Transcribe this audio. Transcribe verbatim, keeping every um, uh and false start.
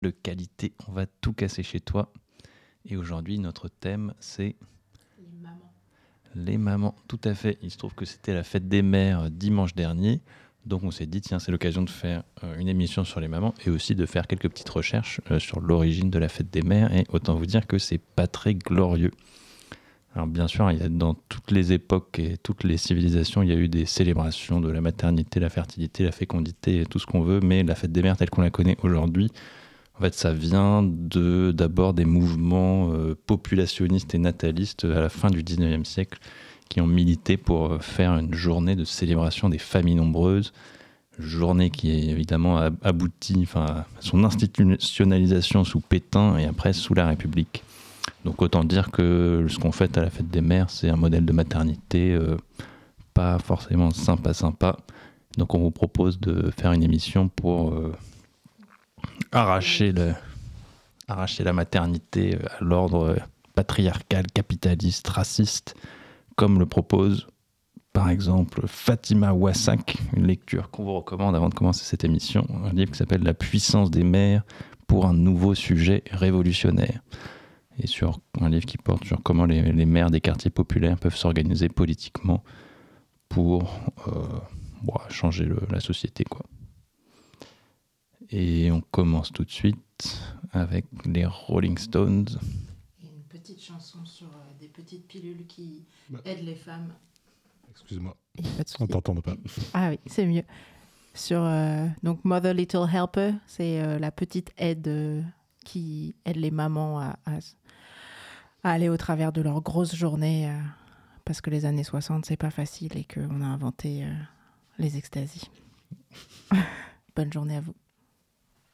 de qualité, on va tout casser chez toi. Et aujourd'hui, notre thème, c'est Les mamans. les mamans. Tout à fait. Il se trouve que c'était la fête des mères euh, dimanche dernier. Donc on s'est dit, tiens, c'est l'occasion de faire euh, une émission sur les mamans et aussi de faire quelques petites recherches euh, sur l'origine de la fête des mères. Et autant vous dire que c'est pas très glorieux. Alors bien sûr, il y a, dans toutes les époques et toutes les civilisations, il y a eu des célébrations de la maternité, la fertilité, la fécondité, tout ce qu'on veut. Mais la fête des mères telle qu'on la connaît aujourd'hui, en fait, ça vient de, d'abord des mouvements euh, populationnistes et natalistes à la fin du dix-neuvième siècle qui ont milité pour faire une journée de célébration des familles nombreuses, journée qui est évidemment aboutie enfin, à son institutionnalisation sous Pétain et après sous la République. Donc autant dire que ce qu'on fête à la fête des mères, c'est un modèle de maternité euh, pas forcément sympa sympa. Donc on vous propose de faire une émission pour euh, arracher, le, arracher la maternité à l'ordre patriarcal, capitaliste, raciste, comme le propose par exemple Fatima Wassak, une lecture qu'on vous recommande avant de commencer cette émission, un livre qui s'appelle La puissance des mères pour un nouveau sujet révolutionnaire. Et sur un livre qui porte sur comment les, les maires des quartiers populaires peuvent s'organiser politiquement pour euh, bon, changer le, la société, quoi. Et on commence tout de suite avec les Rolling Stones. Et une petite chanson sur euh, des petites pilules qui Bah. aident les femmes. Excuse-moi, Il y a pas de on souci. t'entend pas. Ah oui, c'est mieux. Sur euh, donc Mother Little Helper, c'est euh, la petite aide euh, qui aide les mamans à, à, à aller au travers de leur grosse journée euh, parce que les années soixante, c'est pas facile et qu'on a inventé euh, les extasies. Bonne journée à vous.